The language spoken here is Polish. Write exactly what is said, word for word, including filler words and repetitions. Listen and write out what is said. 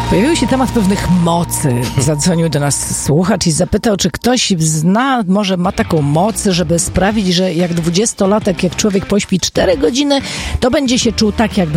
Pojawił się temat pewnych mocy. Zadzwonił do nas słuchacz i zapytał, czy ktoś zna, może ma taką moc, żeby sprawić, że jak dwudziestolatek, jak człowiek pośpi cztery godziny, to będzie się czuł tak, jakby